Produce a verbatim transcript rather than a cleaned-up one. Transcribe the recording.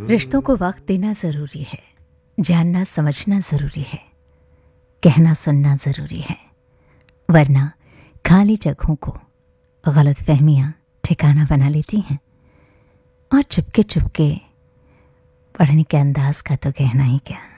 रिश्तों को वक्त देना ज़रूरी है, जानना समझना ज़रूरी है, कहना सुनना ज़रूरी है, वरना खाली जगहों को गलत फहमियाँ ठिकाना बना लेती हैं। और चुपके चुपके पढ़ने के अंदाज का तो कहना ही क्या।